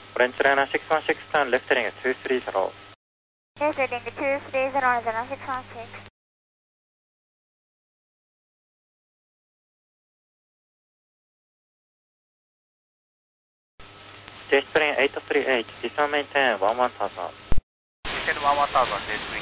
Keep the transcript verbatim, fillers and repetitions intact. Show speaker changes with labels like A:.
A: Orange Liner six one six turn left heading at two three zero.
B: Yes, heading to two three zero, Orange Liner six one six.
A: J Spring eight three eight, descend maintain one one thousand.
C: Maintain one one thousand, J three.